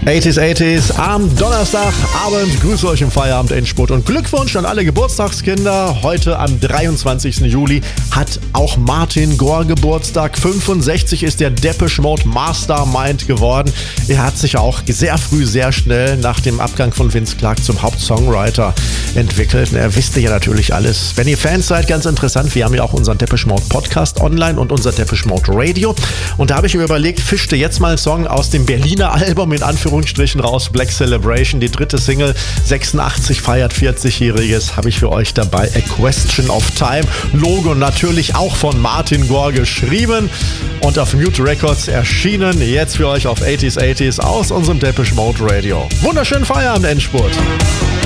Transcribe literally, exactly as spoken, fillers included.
achtziger achtziger am Donnerstagabend. Grüße euch im Feierabend Endspurt und Glückwunsch an alle Geburtstagskinder. Heute am dreiundzwanzigsten Juli hat auch Martin Gore Geburtstag. fünfundsechzig ist der Depeche Mode Mastermind geworden. Er hat sich auch sehr früh, sehr schnell nach dem Abgang von Vince Clarke zum Hauptsongwriter entwickelt. Er wusste ja natürlich alles. Wenn ihr Fans seid, ganz interessant, wir haben ja auch unseren Depeche Mode Podcast online und unser Depeche Mode Radio. Und da habe ich mir überlegt, fischte jetzt mal einen Song aus dem Berliner Album in Anführungsstrichen raus, Black Celebration, die dritte Single, sechsundachtzig feiert vierzigjähriges, habe ich für euch dabei, A Question of Time, Logo natürlich auch von Martin Gore geschrieben und auf Mute Records erschienen, jetzt für euch auf achtziger achtziger aus unserem Depeche Mode Radio. Wunderschönen Feierabend, Endspurt!